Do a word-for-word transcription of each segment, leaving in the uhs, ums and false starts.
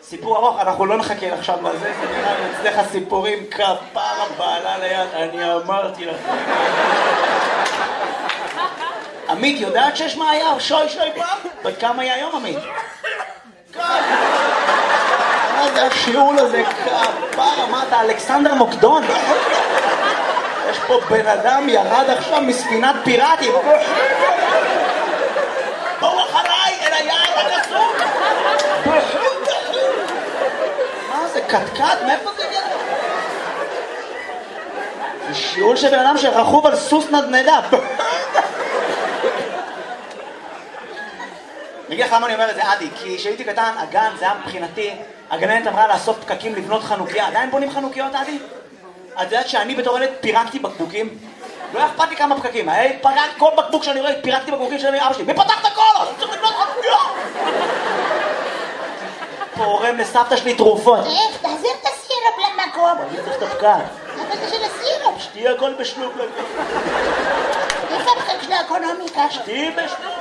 סיפור ארוך, אנחנו לא נחכה עכשיו לזה, זה נראה לי אצלך סיפורים כפרה בעלה ליד, אני אמרתי לך. עמית, יודעת שיש מה היה? שוי שוי פעם? בת כמה היה היום, עמית? כפרה. מה זה השיעול הזה? כפרה, מה אתה, אלכסנדר מוקדון? יש פה בן אדם ירד עכשיו מספינת פיראטים. בואו אחריי אל היעד הגסות. מה זה, קטקט? מאיפה זה יהיה? זה שיעול של בן אדם שרכוב על סוס נדנדה. אני אגיד לך למה אני אומר את זה, עדי, כי כשהייתי קטן, הגן, זה היה מבחינתי, הגננת אמרה לאסוף פקקים לבנות חנוכיה. עדיין בונים חנוכיות, עדי? את יודעת שאני בתור ילד פירקתי בקבוקים? לא אכפת לי כמה פקקים, פרק כל בקבוק שאני רואה, פירקתי בקבוקים של אבא שלי, ופתח את הכל, אני צריך לבנות חנוכיה! פורם לסבתא שלי תרופות. איך, תחזיר את הסירופ למקום. אני צריך את הפקק. אבל זה של הסירופ. שתהיה הכל בשלוק. איפה הפקק של האקונומיקה? שתהיה בשלוק.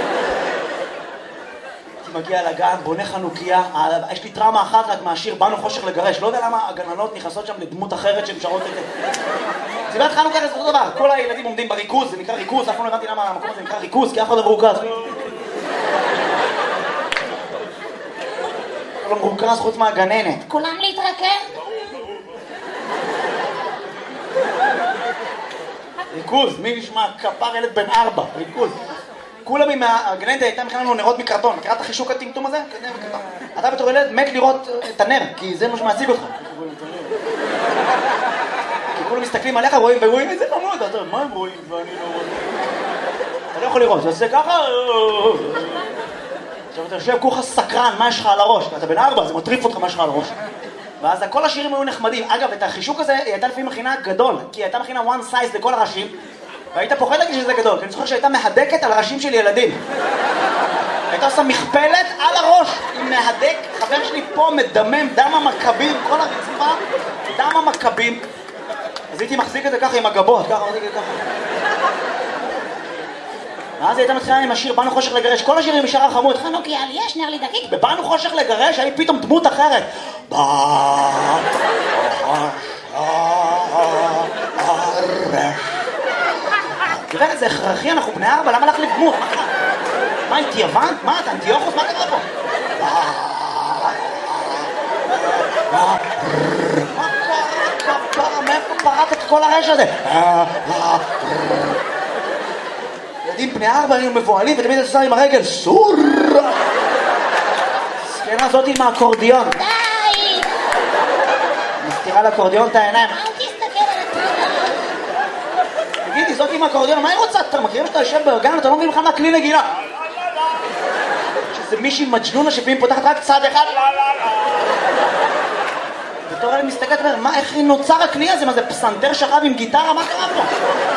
הייתי מגיע לגן, בונה חנוכיה, יש לי טראומה אחת רק מהשיר באנו חושך לגרש, לא יודע למה הגננות נכנסות שם לדמות אחרת שמשרות את זה. סיבת חנוכה זה אותו דבר, כל הילדים עומדים בריכוז, זה נקרא ריכוז, אף פעם לא הבנתי למה המקום הזה נקרא ריכוז, כי אף אחד לא מרוכז. לא מרוכז חוץ מהגננת. כולם להתרכז? ריכוז, מי נשמע? כפר ילד בן ארבע, ריכוז. כולם עם הגננת הייתה מכינה לנו נרות מקרטון, מכירה את החישוק הטמטום הזה? אתה בתור ילד מת לראות את הנר, כי זה מה שמעציג אותך. כי כולם מסתכלים עליך ורואים איזה חמוד, אתה מה הם רואים ואני לא רואה? אתה לא יכול לראות, זה עושה ככה... עכשיו אתה יושב כולך סקרן, מה יש לך על הראש? אתה בן ארבע, זה מטריף אותך מה יש לך על הראש. ואז כל השירים היו נחמדים. אגב, את החישוק הזה היא הייתה לפעמים מכינה גדול, כי היא הייתה מכינה one size לכל הראשים, והיית פוחד להגיד שזה גדול, כי אני זוכר שהייתה מהדקת על ראשים של ילדים. הייתה עושה מכפלת על הראש, עם מהדק, חבר שלי פה מדמם, דם המכבים, כל הרצפה, דם המכבים. אז הייתי מחזיק את זה ככה עם הגבות, ככה, מחזיק את זה ככה. ואז היא הייתה מתחילה עם השיר באנו חושך לגרש, כל השירים משאר החמוד, חנוכיה, לי יש נר לי דקית. בבאנו חושך לגרש, היה פתאום דמות אחרת. באנו חושך לגרש. תראה, זה הכרחי, אנחנו בני ארבע, למה לך לדמות? מה, אנטיוון? מה, אתה אנטיוכוס? מה קרה פה? מה קרה? כפרה, מאיפה פרט את כל הרש הזה? ילדים בני ארבע היו מבועלים ותמיד עושה עם הרגל סור! סקנה הזאת עם האקורדיון. די! מסתירה לאקורדיון את העיניים. אל תסתכל על התמונה. תגידי, זאת עם האקורדיון, מה היא רוצה? אתה מכירים שאתה יושב בגן, אתה לא מבין לך מה כלי נגינה. שזה מישהי מג'נונה שפעמים פותחת רק צד אחד. בתור אלה מסתכלת ואומר, מה, איך נוצר הכלי הזה? מה זה פסנתר שכב עם גיטרה? מה קרה פה?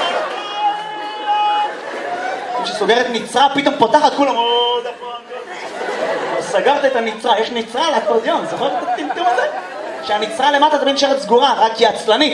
כשסוגרת ניצרה, פתאום פותחת כולם, עוד הפעם. סגרת את הניצרה, יש ניצרה על האקורדיון, זוכר את הטמטום הזה? שהניצרה למטה תמיד נשארת סגורה, רק היא עצלנית.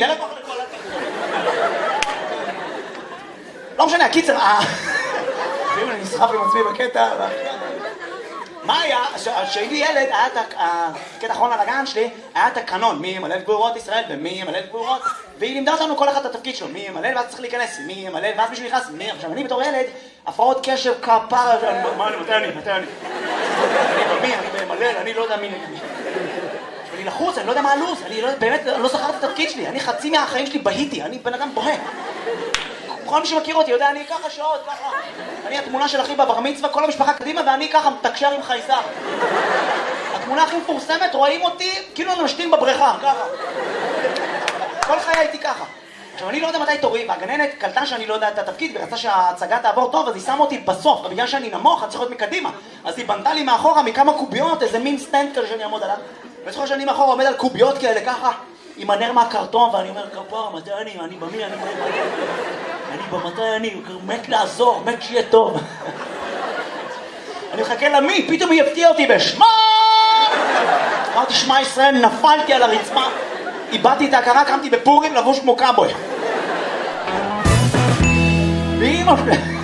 לא משנה, הקיצר, ואם אני נסחף עם עצמי בקטע, מה היה? כשהייתי ילד, היה את הקטע האחרון על הגן שלי, היה את הקנון, מי ימלא גבורות ישראל ומי ימלא גבורות, והיא לימדה אותנו כל אחד את התפקיד שלו, מי ימלא ואז צריך להיכנס, מי ימלא ואז מישהו נכנס, מי? עכשיו אני בתור ילד, הפרעות קשב כפרה, מה אני, מתי אני, מתי אני? אני במי, אני במלא, אני לא יודע מי נגד מי. אני לחוץ, אני לא יודע מה הלו"ז, אני באמת לא זכרתי את התפקיד שלי, אני חצי מהחיים שלי בהיתי, אני בן אדם בוהה. כל מי שמכיר אותי יודע, אני ככה שעות, ככה. אני התמונה של אחי בבר מצווה, כל המשפחה קדימה, ואני ככה מתקשר עם חייסר. התמונה הכי מפורסמת, רואים אותי כאילו אני משתין בבריכה, ככה. כל חיי הייתי ככה. עכשיו, אני לא יודע מתי תורי, והגננת קלטה שאני לא יודע את התפקיד, ורצה שההצגה תעבור טוב, אז היא שמה אותי בסוף, ובגלל שאני נמוך, אני צריך להיות מקדימה. אז היא בנתה לי מאחורה מכמה קוביות, איזה מין סטנד כזה שאני אעמוד עליו. וזוכר שאני מאחורה עומד על קוביות כאלה, ככה, עם הנר מהקרטון, ואני אומר, כפרה, מתי אני? אני במי? אני במי? אני במתי אני? מת לעזור, מת שיהיה טוב. אני מחכה למי, פתאום היא הפתיעה אותי בשמה! אמרתי, שמע ישראל, נפלתי על הרצפה, איבדתי את ההכרה, קמתי בפורים לבוש כמו קאבוי. ואמא שלי...